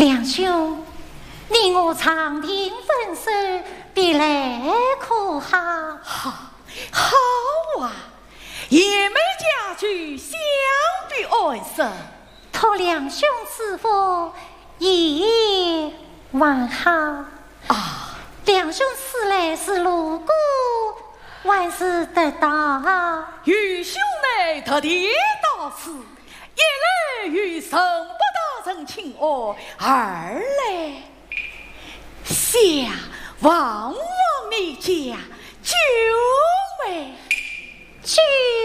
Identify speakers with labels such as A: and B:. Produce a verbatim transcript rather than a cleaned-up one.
A: 梁兄，你我长亭分手，别来可好？
B: 好，好啊！也没家具，相比爱色。
A: 托梁兄师傅一晚好
B: 啊！
A: 梁兄此来是路过，万事得到。
B: 与兄妹特地到此，一来与神不大人请我，二来想望望你家九妹。
A: 九